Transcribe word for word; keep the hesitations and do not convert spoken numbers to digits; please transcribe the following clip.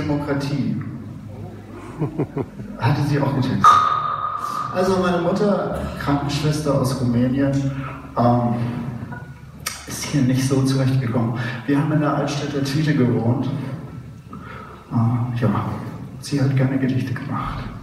Demokratie. Hatte sie auch getextet. Also meine Mutter, Krankenschwester aus Rumänien, ähm, ist hier nicht so zurechtgekommen. Wir haben in der Altstädter Tüte gewohnt. Äh, ja, sie hat gerne Gedichte gemacht.